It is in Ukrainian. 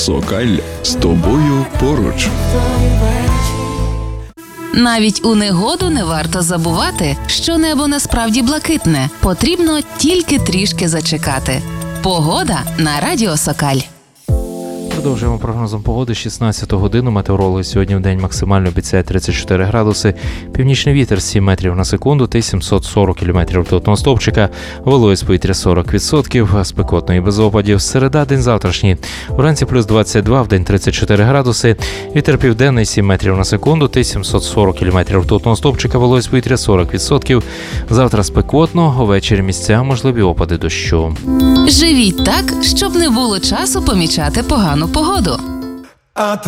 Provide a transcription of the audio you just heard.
Сокаль з тобою поруч. Навіть у негоду не варто забувати, що небо насправді блакитне. Потрібно тільки трішки зачекати. Погода на радіо Сокаль. Продовжуємо прогнозом погоди. 16 годину. Метеорологи сьогодні в день максимально обіцяють 34 градуси. Північний вітер 7 метрів на секунду та 740 км ртутного стовпчика. Вологість повітря 40%, спекотно і без опадів. Середа, день завтрашній. Вранці плюс 22, в день 34 градуси. Вітер південний 7 метрів на секунду та 740 км ртутного стовпчика. Вологість повітря 40%. Завтра спекотно, увечері місця можливі опади дощу. Живіть так, щоб не було часу помічати погану погоду.